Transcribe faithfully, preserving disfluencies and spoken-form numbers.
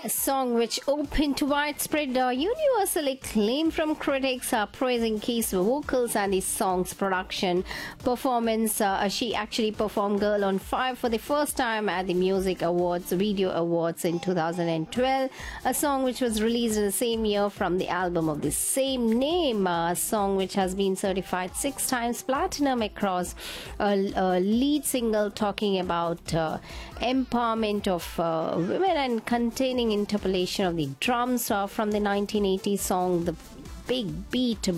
A song which opened to widespread uh, universal acclaim from critics, uh, praising Key's vocals and the song's production performance. Uh, she actually performed Girl on Fire for the first time at the Music Awards, Video Awards in two thousand twelve, a song which was released in the same year from the album of the same name, a song which has been certified six times platinum across a, a lead single talking about uh, empowerment of uh, women and containing interpolation of the drums uh, from the nineteen eighty song The Big Beat